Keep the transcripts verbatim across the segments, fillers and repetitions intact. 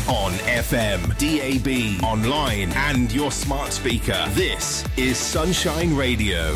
On F M, D A B, online and your smart speaker. This is Sunshine Radio.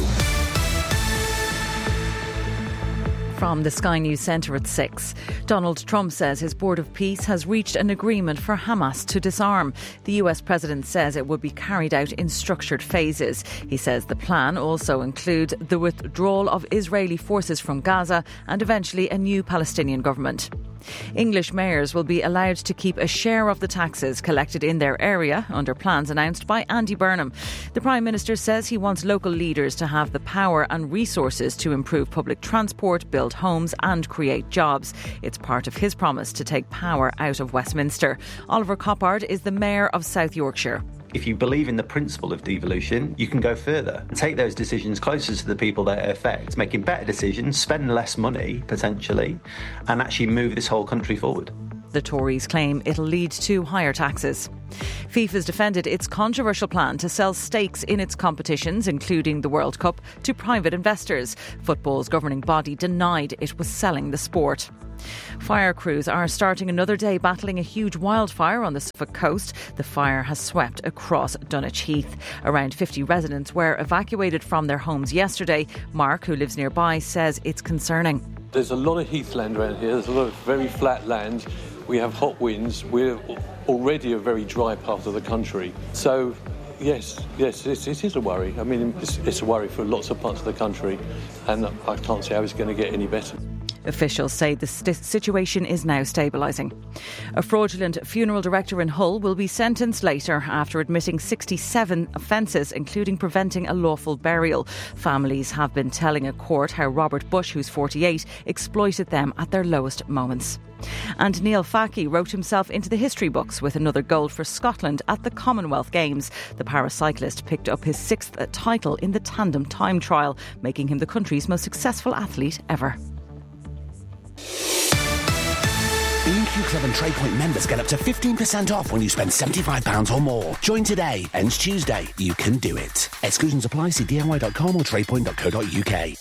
From the Sky News Centre at six. Donald Trump says his Board of Peace has reached an agreement for Hamas to disarm. The U S president says it will be carried out in structured phases. He says the plan also includes the withdrawal of Israeli forces from Gaza and eventually a new Palestinian government. English mayors will be allowed to keep a share of the taxes collected in their area under plans announced by Andy Burnham. The Prime Minister says he wants local leaders to have the power and resources to improve public transport, build homes and create jobs. It's part of his promise to take power out of Westminster. Oliver Coppard is the Mayor of South Yorkshire. If you believe in the principle of devolution, you can go further and take those decisions closer to the people that it affects, making better decisions, spend less money, potentially, and actually move this whole country forward. The Tories claim it'll lead to higher taxes. FIFA's defended its controversial plan to sell stakes in its competitions, including the World Cup, to private investors. Football's governing body denied it was selling the sport. Fire crews are starting another day battling a huge wildfire on the Suffolk coast. The fire has swept across Dunwich Heath. Around fifty residents were evacuated from their homes yesterday. Mark, who lives nearby, says it's concerning. There's a lot of heathland around here. There's a lot of very flat land. We have hot winds. We're already a very dry part of the country. So, yes, yes, it, it is a worry. I mean, it's, it's a worry for lots of parts of the country, and I can't see how it's going to get any better. Officials say the st- situation is now stabilising. A fraudulent funeral director in Hull will be sentenced later after admitting sixty-seven offences, including preventing a lawful burial. Families have been telling a court how Robert Bush, who's forty-eight, exploited them at their lowest moments. And Neil Faki wrote himself into the history books with another gold for Scotland at the Commonwealth Games. The paracyclist picked up his sixth title in the tandem time trial, making him the country's most successful athlete ever. B and Q Club and Trade Point members get up to fifteen percent off when you spend seventy-five pounds or more. Join today. Ends Tuesday. You can do it. Exclusions apply. See D I Y dot com or tradepoint dot co dot U K.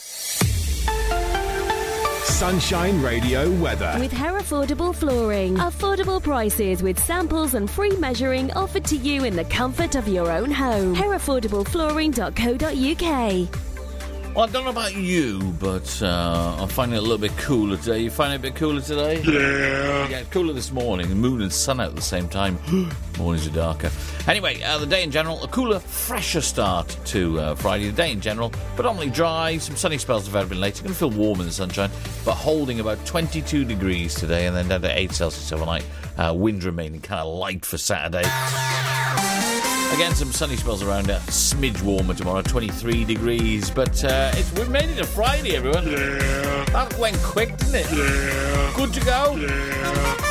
Sunshine Radio weather. With Herefordable Flooring. Affordable prices with samples and free measuring offered to you in the comfort of your own home. herefordable flooring dot co dot U K. Well, I don't know about you, but uh, I'm finding it a little bit cooler today. You finding it a bit cooler today? Yeah. Yeah, cooler this morning. The moon and sun out at the same time. Mornings are darker. Anyway, uh, the day in general, a cooler, fresher start to uh, Friday. The day in general, predominantly dry. Some sunny spells available later. Going to feel warm in the sunshine, but holding about twenty-two degrees today, and then down to eight Celsius overnight. Uh, wind remaining kind of light for Saturday. Again, some sunny spells around, a smidge warmer tomorrow, twenty-three degrees. But uh, it's, we've made it to Friday, everyone. Yeah. That went quick, didn't it? Yeah. Good to go? Yeah.